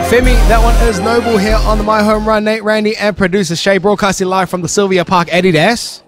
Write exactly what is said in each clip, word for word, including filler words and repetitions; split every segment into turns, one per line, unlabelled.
Femi, that one is Noble here on the My Home Run. Nate, Randy, and producer Shay, broadcasting live from the Sylvia Park Adidas.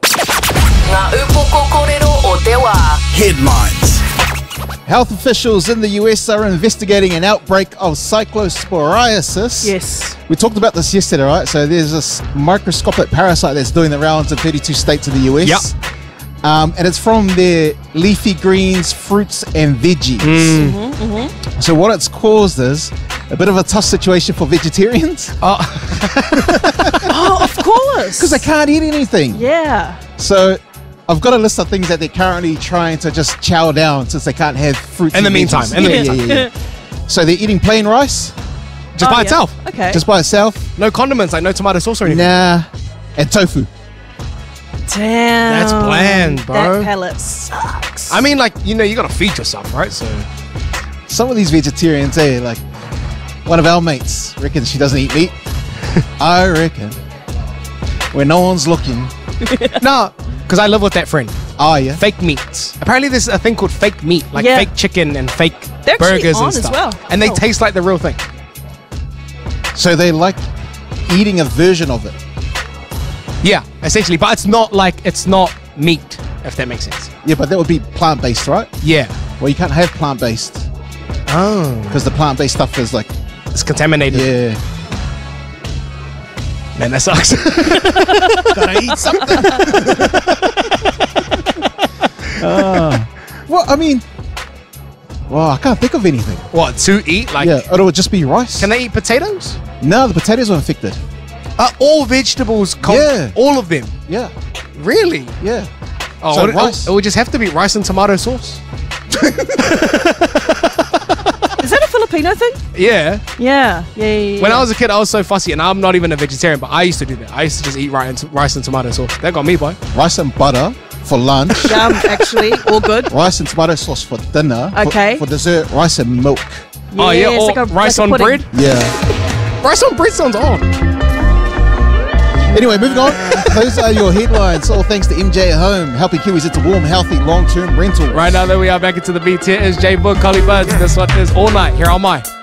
Headlines. Health officials in the U S are investigating an outbreak of cyclosporiasis.
Yes.
We talked about this yesterday, right? So there's this microscopic parasite that's doing the rounds in thirty-two states of the U S.
Yep.
Um, and it's from their leafy greens, fruits, and veggies.
Mm.
Mm-hmm, mm-hmm.
So what it's caused is a bit of a tough situation for vegetarians.
Oh,
Oh, of course.
Because they can't eat anything.
Yeah.
So I've got a list of things that they're currently trying to just chow down since they can't have fruits.
In the
and
meantime,
veggies.
in the
yeah,
meantime.
yeah, yeah, yeah. So they're eating plain rice,
just
Oh,
by
yeah.
itself.
Okay.
just by itself.
No condiments, like no tomato sauce or anything.
Nah, and tofu.
Damn.
That's bland, bro.
That palate sucks.
I mean, like, you know, you gotta feed yourself, right? So,
Some of these vegetarians, eh, like one of our mates reckons she doesn't eat meat. I reckon when no one's looking.
no, because I live with that friend.
Oh yeah.
Fake meats. Apparently, there's a thing called fake meat, like
Yeah.
fake chicken and fake
They're actually
burgers
on
and
as
stuff.
well.
And they
Oh.
taste like the real thing.
So they like eating a version of it.
Yeah, essentially, but it's not like it's not meat, if that makes sense.
Yeah, but that would be plant-based, right?
Yeah.
Well, you can't have plant-based
Oh,
because the plant-based stuff is like,
it's contaminated.
yeah.
Man, that sucks.
Gotta eat something. uh, well, I mean, well, I can't think of anything.
What, to eat? Like,
Yeah, it would just be rice.
can they eat potatoes?
No, the potatoes are infected.
Are all vegetables cold?
Yeah.
All of them?
Yeah,
Really?
yeah.
Oh,
So
it,
rice.
it would just have to be rice and tomato sauce.
Is that a Filipino thing?
Yeah.
Yeah. Yeah. yeah, yeah.
When I was a kid, I was so fussy, and I'm not even a vegetarian, but I used to do that. I used to just eat rice and, rice and tomato sauce. That got me, boy.
Rice and butter for lunch.
Yum, actually, all good.
Rice and tomato sauce for dinner. For-
Okay.
For, dessert, rice and milk.
Oh, yeah,
it's
or
like a-
rice
like a
on
pudding.
bread.
Yeah.
Rice on bread sounds odd.
Anyway, moving on. Those are your headlines. All thanks to M J Home, helping Kiwis into warm, healthy, long-term rentals.
Right now that we are back into the beat, here is J Book, Collie Buds. This one is All Night here on My